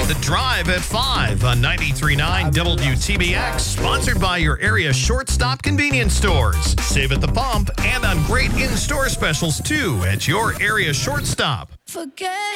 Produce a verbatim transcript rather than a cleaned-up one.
The Drive at five on ninety-three point nine W T B X, sponsored by your area shortstop convenience stores. Save at the pump and on great in-store specials, too, at your area shortstop. Forget